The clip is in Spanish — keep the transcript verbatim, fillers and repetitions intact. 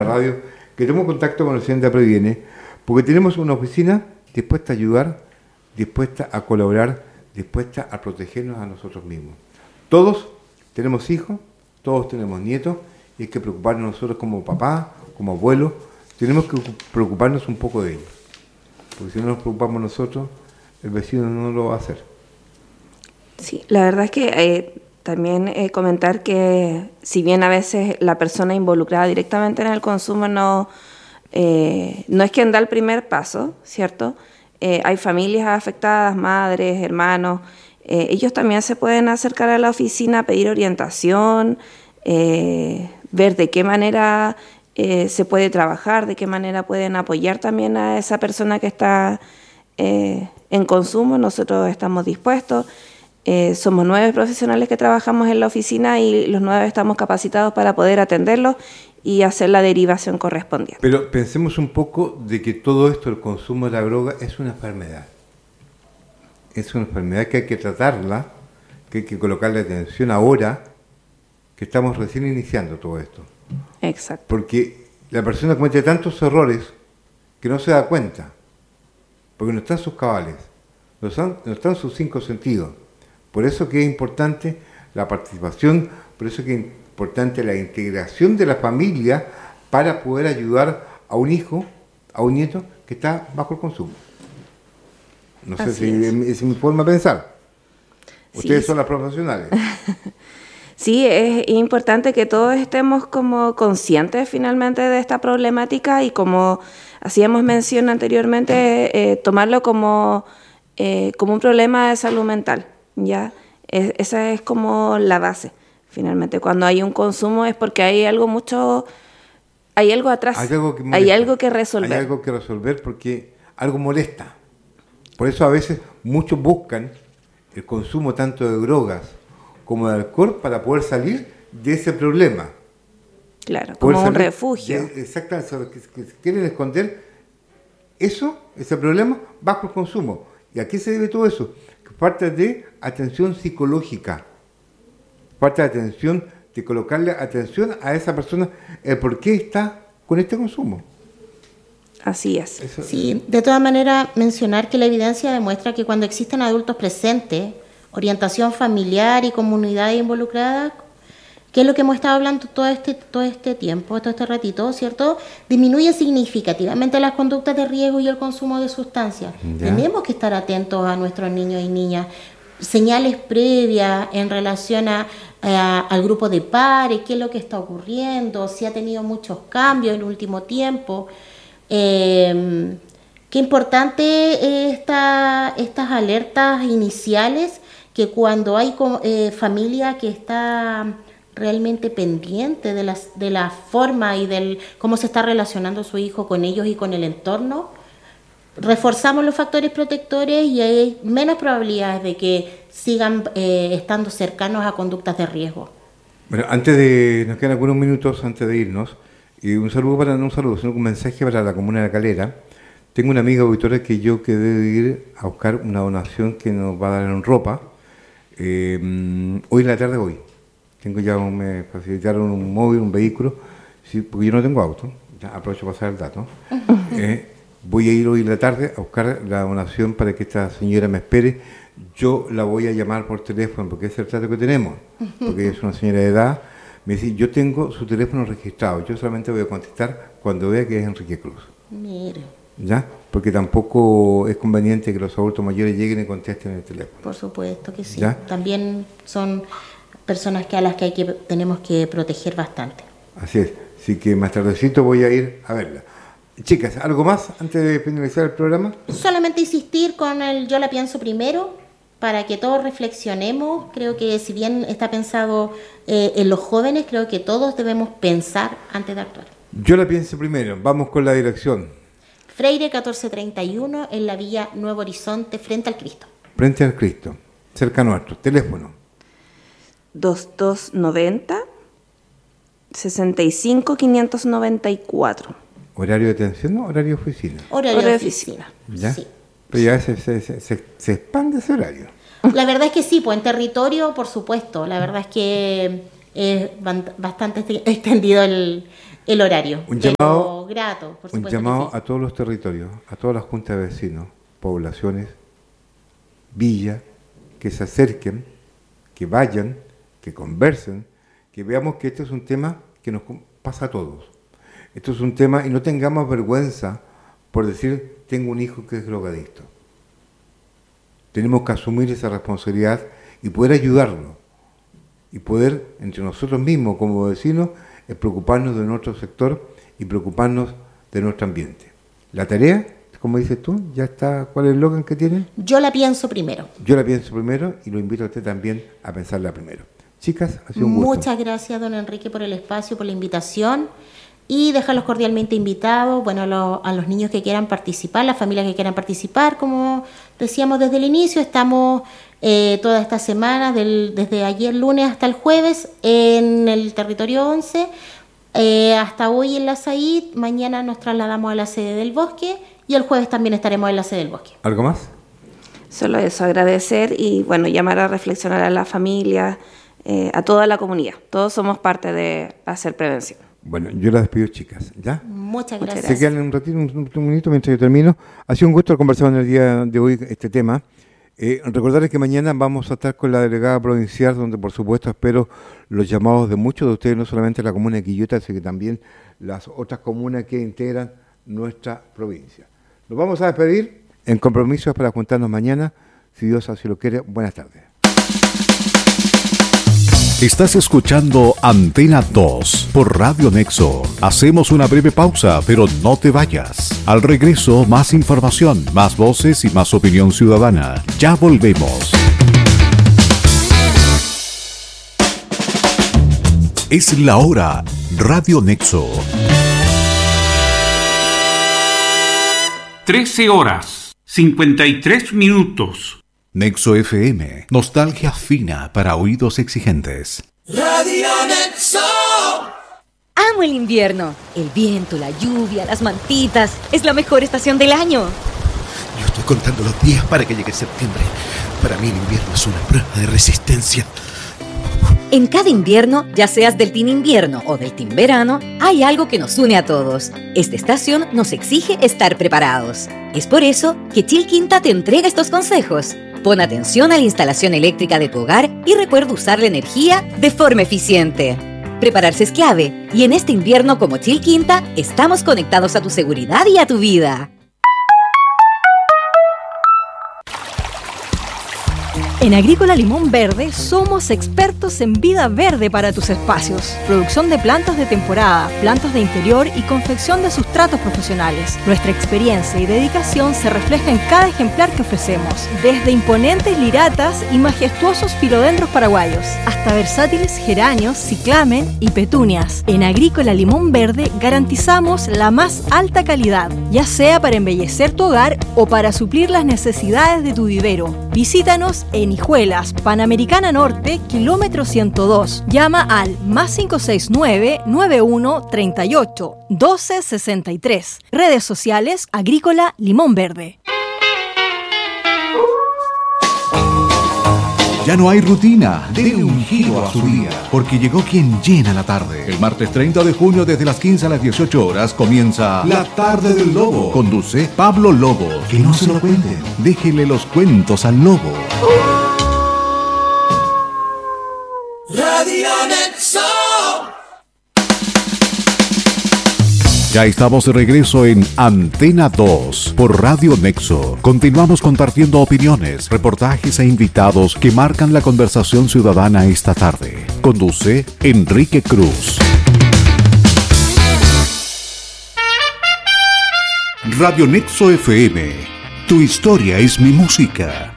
radio, que tomo contacto con el Senda Previene, porque tenemos una oficina dispuesta a ayudar, dispuesta a colaborar, dispuesta a protegernos a nosotros mismos. Todos tenemos hijos, todos tenemos nietos, y hay que preocuparnos nosotros como papás, como abuelos, tenemos que preocuparnos un poco de ellos. Porque si no nos preocupamos nosotros, el vecino no lo va a hacer. Sí, la verdad es que eh, también eh, comentar que si bien a veces la persona involucrada directamente en el consumo no, eh, no es quien da el primer paso, ¿cierto? Eh, hay familias afectadas, madres, hermanos, eh, ellos también se pueden acercar a la oficina a pedir orientación, eh, ver de qué manera eh, se puede trabajar, de qué manera pueden apoyar también a esa persona que está eh, en consumo. Nosotros estamos dispuestos. Eh, somos nueve profesionales que trabajamos en la oficina y los nueve estamos capacitados para poder atenderlos y hacer la derivación correspondiente. Pero pensemos un poco de que todo esto, el consumo de la droga, es una enfermedad. Es una enfermedad que hay que tratarla, que hay que colocarle atención ahora, que estamos recién iniciando todo esto. Exacto. Porque la persona comete tantos errores que no se da cuenta, porque no están sus cabales, no están, no están sus cinco sentidos. Por eso que es importante la participación, por eso que es importante la integración de la familia para poder ayudar a un hijo, a un nieto que está bajo el consumo. No sé si es. es mi forma de pensar. Ustedes sí son las profesionales. Sí, es importante que todos estemos como conscientes finalmente de esta problemática y como hacíamos mención anteriormente, eh, tomarlo como, eh, como un problema de salud mental. Ya, es, esa es como la base. Finalmente, cuando hay un consumo es porque hay algo mucho, hay algo atrás, hay algo que, molesta, hay algo que resolver. Hay algo que resolver porque algo molesta. Por eso a veces muchos buscan el consumo tanto de drogas como de alcohol para poder salir de ese problema. Claro, como un refugio. De, exactamente, que, que quieren esconder eso, ese problema, bajo el consumo. ¿Y a qué se debe todo eso? Que falta de atención psicológica, falta de atención, de colocarle atención a esa persona, el por qué está con este consumo. Así es. Eso, sí, de todas maneras, mencionar que la evidencia demuestra que cuando existen adultos presentes, orientación familiar y comunidades involucradas, que es lo que hemos estado hablando todo este, todo este tiempo, todo este ratito, ¿cierto? Disminuye significativamente las conductas de riesgo y el consumo de sustancias. Ya. Tenemos que estar atentos a nuestros niños y niñas. Señales previas en relación a, a, al grupo de pares, qué es lo que está ocurriendo, si ha tenido muchos cambios en el último tiempo. Eh, qué importante esta, estas alertas iniciales, que cuando hay eh, familia que está realmente pendiente de, las, de la forma y del cómo se está relacionando su hijo con ellos y con el entorno, reforzamos los factores protectores y hay menos probabilidades de que sigan eh, estando cercanos a conductas de riesgo. Bueno, antes de, nos quedan algunos minutos antes de irnos, y un saludo para, no un saludo, sino un mensaje para la comuna de Calera. Tengo una amiga auditora que yo quedé de ir a buscar una donación que nos va a dar en ropa. Eh, hoy en la tarde voy. Tengo ya, un, me facilitaron un móvil, un vehículo, sí, porque yo no tengo auto, ya aprovecho para pasar el dato. Eh, voy a ir hoy en la tarde a buscar la donación para que esta señora me espere. Yo la voy a llamar por teléfono porque es el trato que tenemos, porque es una señora de edad. Me dice, yo tengo su teléfono registrado, yo solamente voy a contestar cuando vea que es Enrique Cruz. Mire. ¿Ya? Porque tampoco es conveniente que los adultos mayores lleguen y contesten el teléfono. Por supuesto que sí. ¿Ya? También son personas que a las que, hay que tenemos que proteger bastante. Así es. Así que más tardecito voy a ir a verla. Chicas, ¿algo más antes de finalizar el programa? Solamente insistir con el yo la pienso primero, para que todos reflexionemos. Creo que si bien está pensado eh, en los jóvenes, creo que todos debemos pensar antes de actuar. Yo la pienso primero. Vamos con la dirección. Freire catorce treinta y uno, en la vía Nuevo Horizonte, frente al Cristo. Frente al Cristo, cerca nuestro. Teléfono. veintidós noventa, sesenta y cinco, quinientos noventa y cuatro. ¿Horario de atención o horario de oficina? Horario, horario de oficina. ¿Ya? Sí. Pero ya se, se, se, se, se expande ese horario. La verdad es que sí, pues en territorio, por supuesto. La verdad es que es bastante extendido el, el horario. Un llamado, grato, por un llamado a todos los territorios, a todas las juntas de vecinos, poblaciones, villas, que se acerquen, que vayan, que conversen, que veamos que este es un tema que nos pasa a todos. Esto es un tema, y no tengamos vergüenza por decir, tengo un hijo que es drogadicto. Tenemos que asumir esa responsabilidad y poder ayudarlo. Y poder, entre nosotros mismos, como vecinos, es preocuparnos de nuestro sector y preocuparnos de nuestro ambiente. La tarea, como dices tú, ya está. ¿Cuál es el eslogan que tiene? Yo la pienso primero. Yo la pienso primero y lo invito a usted también a pensarla primero. Chicas, ha sido un gusto. Muchas gracias, don Enrique, por el espacio, por la invitación. Y dejarlos cordialmente invitados, bueno, a, lo, a los niños que quieran participar, las familias que quieran participar, como decíamos desde el inicio, estamos eh, toda esta semana, del, desde ayer lunes hasta el jueves, en el territorio once, eh, hasta hoy en la Said, mañana nos trasladamos a la sede del Bosque y el jueves también estaremos en la sede del Bosque. ¿Algo más? Solo eso, agradecer y bueno, llamar a reflexionar a la familia, eh, a toda la comunidad. Todos somos parte de hacer prevención. Bueno, yo las despido, chicas, ¿ya? Muchas gracias. Se quedan un ratito, un, un minuto mientras yo termino. Ha sido un gusto conversar en el día de hoy este tema. Eh, recordarles que mañana vamos a estar con la delegada provincial, donde por supuesto espero los llamados de muchos de ustedes, no solamente la comuna de Quillota, sino que también las otras comunas que integran nuestra provincia. Nos vamos a despedir en compromisos para juntarnos mañana, si Dios así lo quiere. Buenas tardes. Estás escuchando Antena dos por Radio Nexo. Hacemos una breve pausa, pero no te vayas. Al regreso, más información, más voces y más opinión ciudadana. Ya volvemos. Es la hora. Radio Nexo. trece horas, cincuenta y tres minutos. Nexo F M, nostalgia fina para oídos exigentes. Radio Nexo. Amo el invierno. El viento, la lluvia, las mantitas. Es la mejor estación del año. Yo estoy contando los días para que llegue septiembre. Para mí el invierno es una prueba de resistencia. En cada invierno, ya seas del team invierno o del team verano, hay algo que nos une a todos. Esta estación nos exige estar preparados. Es por eso que Chilquinta te entrega estos consejos. Pon atención a la instalación eléctrica de tu hogar y recuerda usar la energía de forma eficiente. Prepararse es clave y en este invierno como Chilquinta estamos conectados a tu seguridad y a tu vida. En Agrícola Limón Verde somos expertos en vida verde para tus espacios. Producción de plantas de temporada, plantas de interior y confección de sustratos profesionales. Nuestra experiencia y dedicación se refleja en cada ejemplar que ofrecemos. Desde imponentes liratas y majestuosos filodendros paraguayos, hasta versátiles geranios, ciclamen y petunias. En Agrícola Limón Verde garantizamos la más alta calidad, ya sea para embellecer tu hogar o para suplir las necesidades de tu vivero. Visítanos en Hijuelas, Panamericana Norte, kilómetro ciento dos. Llama al más cinco seis nueve, nueve uno tres ocho, uno dos seis tres. Redes sociales Agrícola Limón Verde. Ya no hay rutina, dele un giro a su día, porque llegó quien llena la tarde. El martes treinta de junio desde las quince a las dieciocho horas comienza La Tarde del Lobo. Conduce Pablo Lobo. Que no se lo cuenten, déjele los cuentos al lobo. Radio Nexo. Ya estamos de regreso en Antena dos por Radio Nexo. Continuamos compartiendo opiniones, reportajes e invitados que marcan la conversación ciudadana esta tarde. Conduce Enrique Cruz. Radio Nexo F M. Tu historia es mi música.